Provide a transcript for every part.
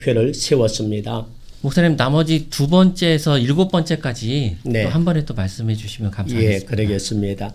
목표를 세웠습니다. 목사님, 나머지 2번째에서 7번째까지 네. 또 한 번에 또 말씀해 주시면 감사하겠습니다. 예, 그러겠습니다.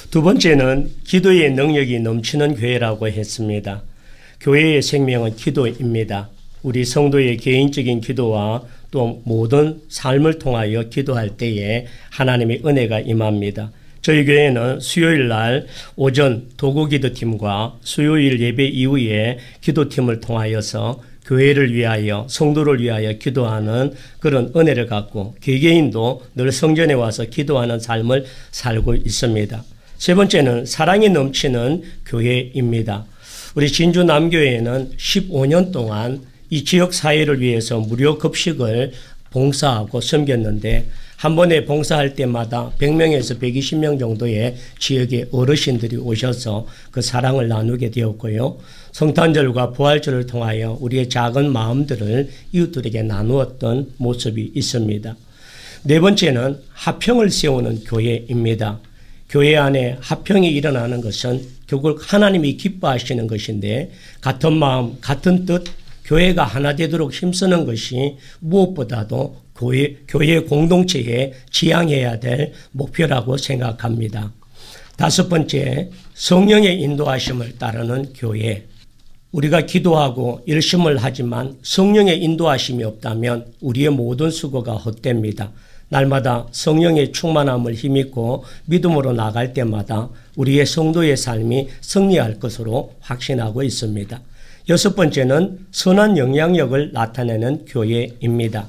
2번째는 기도의 능력이 넘치는 교회라고 했습니다. 교회의 생명은 기도입니다. 우리 성도의 개인적인 기도와 또 모든 삶을 통하여 기도할 때에 하나님의 은혜가 임합니다. 저희 교회는 수요일 날 오전 도구기도팀과 수요일 예배 이후에 기도팀을 통하여서 교회를 위하여 성도를 위하여 기도하는 그런 은혜를 갖고 개개인도 늘 성전에 와서 기도하는 삶을 살고 있습니다. 세 번째는 사랑이 넘치는 교회입니다. 우리 진주 남교회는 15년 동안 이 지역 사회를 위해서 무료 급식을 봉사하고 섬겼는데 한 번에 봉사할 때마다 100명에서 120명 정도의 지역의 어르신들이 오셔서 그 사랑을 나누게 되었고요. 성탄절과 부활절을 통하여 우리의 작은 마음들을 이웃들에게 나누었던 모습이 있습니다. 네 번째는 화평을 세우는 교회입니다. 교회 안에 화평이 일어나는 것은 결국 하나님이 기뻐하시는 것인데 같은 마음, 같은 뜻, 교회가 하나 되도록 힘쓰는 것이 무엇보다도 교회 공동체에 지향해야 될 목표라고 생각합니다. 다섯 번째, 성령의 인도하심을 따르는 교회. 우리가 기도하고 열심을 하지만 성령의 인도하심이 없다면 우리의 모든 수고가 헛됩니다. 날마다 성령의 충만함을 힘입고 믿음으로 나갈 때마다 우리의 성도의 삶이 승리할 것으로 확신하고 있습니다. 여섯 번째는 선한 영향력을 나타내는 교회입니다.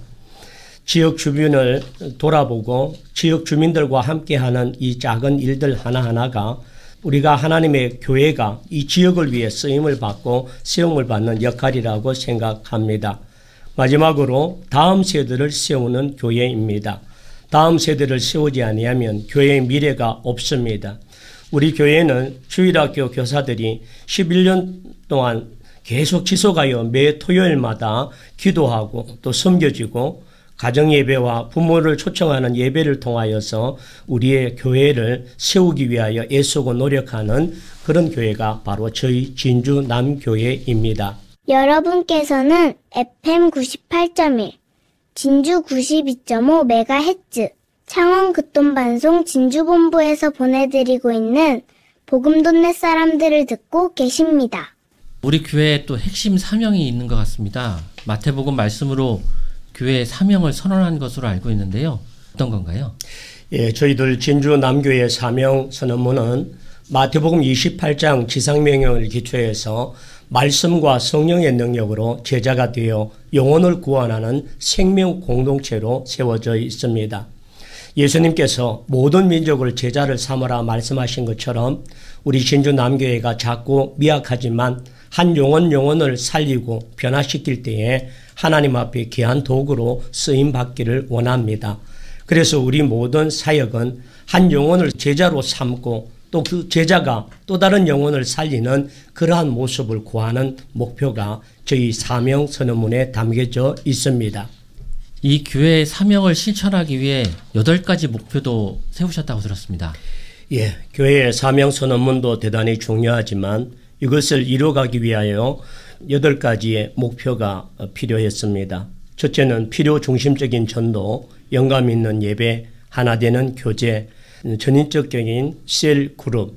지역 주변을 돌아보고 지역 주민들과 함께하는 이 작은 일들 하나하나가 우리가 하나님의 교회가 이 지역을 위해 쓰임을 받고 세움을 받는 역할이라고 생각합니다. 마지막으로 다음 세대를 세우는 교회입니다. 다음 세대를 세우지 아니하면 교회의 미래가 없습니다. 우리 교회는 주일학교 교사들이 11년 동안 계속 지속하여 매 토요일마다 기도하고 또 섬겨지고 가정예배와 부모를 초청하는 예배를 통하여서 우리의 교회를 세우기 위하여 애쓰고 노력하는 그런 교회가 바로 저희 진주 남교회입니다. 여러분께서는 FM 98.1, 진주 92.5MHz, 창원 극동방송 진주본부에서 보내드리고 있는 복음돈네 사람들을 듣고 계십니다. 우리 교회에 또 핵심 사명이 있는 것 같습니다. 마태복음 말씀으로 교회의 사명을 선언한 것으로 알고 있는데요. 어떤 건가요? 예, 저희들 진주 남교회 사명 선언문은 마태복음 28장 지상명령을 기초해서 말씀과 성령의 능력으로 제자가 되어 영혼을 구원하는 생명 공동체로 세워져 있습니다. 예수님께서 모든 민족을 제자를 삼으라 말씀하신 것처럼 우리 진주 남교회가 작고 미약하지만 한 영혼을 살리고 변화시킬 때에 하나님 앞에 귀한 도구로 쓰임받기를 원합니다. 그래서 우리 모든 사역은 한 영혼을 제자로 삼고 또 그 제자가 또 다른 영혼을 살리는 그러한 모습을 구하는 목표가 저희 사명 선언문에 담겨져 있습니다. 이 교회의 사명을 실천하기 위해 8가지 목표도 세우셨다고 들었습니다. 예, 교회의 사명 선언문도 대단히 중요하지만 이것을 이루어가기 위하여 8가지의 목표가 필요했습니다. 첫째는 필요 중심적인 전도, 영감 있는 예배, 하나 되는 교제, 전인적인 셀 그룹,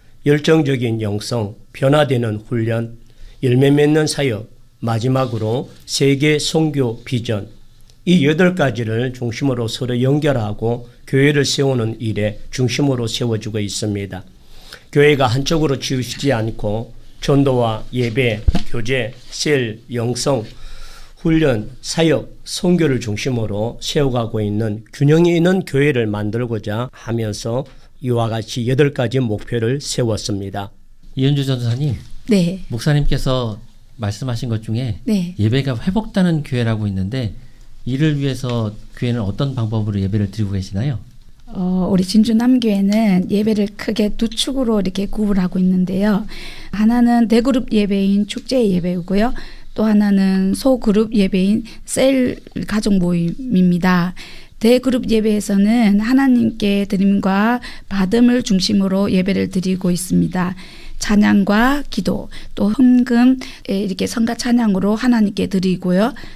열정적인 영성, 변화되는 훈련, 열매 맺는 사역, 마지막으로 세계 선교 비전. 이 8가지를 중심으로 서로 연결하고 교회를 세우는 일에 중심으로 세워주고 있습니다. 교회가 한쪽으로 치우치지 않고 전도와 예배, 교제, 셀, 영성, 훈련, 사역, 선교를 중심으로 세워가고 있는 균형이 있는 교회를 만들고자 하면서 이와 같이 8가지 목표를 세웠습니다. 이은주 전사님, 네. 목사님께서 말씀하신 것 중에 네. 예배가 회복되는 교회라고 있는데 이를 위해서 교회는 어떤 방법으로 예배를 드리고 계시나요? 우리 진주 남교회는 예배를 크게 2축으로 이렇게 구분하고 있는데요. 하나는 대그룹 예배인 축제 예배이고요. 또 하나는 소그룹 예배인 셀 가족 모임입니다. 대그룹 예배에서는 하나님께 드림과 받음을 중심으로 예배를 드리고 있습니다. 찬양과 기도, 또 헌금 이렇게 성가 찬양으로 하나님께 드리고요.